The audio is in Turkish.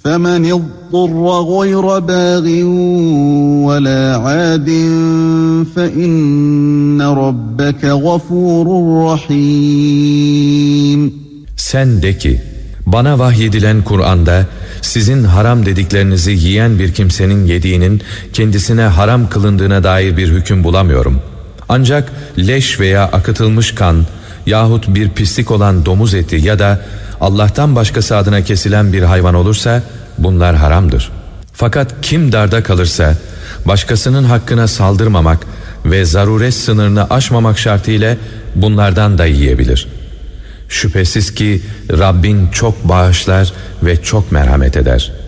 فَمَنِ اضْطُرَّ غَيْرَ بَاغٍ وَلَا عَادٍ فَإِنَّ رَبَّكَ غَفُورٌ رَحِيمٌ. Sen de ki, bana vahyedilen Kur'an'da sizin haram dediklerinizi yiyen bir kimsenin yediğinin kendisine haram kılındığına dair bir hüküm bulamıyorum. Ancak leş veya akıtılmış kan yahut bir pislik olan domuz eti ya da Allah'tan başkası adına kesilen bir hayvan olursa bunlar haramdır. Fakat kim darda kalırsa başkasının hakkına saldırmamak ve zaruret sınırını aşmamak şartıyla bunlardan da yiyebilir. Şüphesiz ki Rabbin çok bağışlar ve çok merhamet eder.